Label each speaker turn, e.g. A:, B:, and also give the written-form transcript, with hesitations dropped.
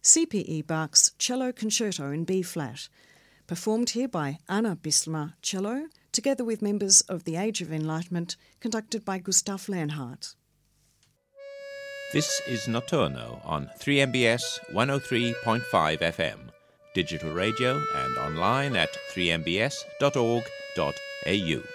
A: C.P.E. Bach's Cello Concerto in B-flat, performed here by Anna Bismer cello, together with members of the Age of Enlightenment, conducted by Gustav Leonhardt.
B: This is Notturno on 3MBS 103.5 FM, digital radio and online at 3mbs.org.au.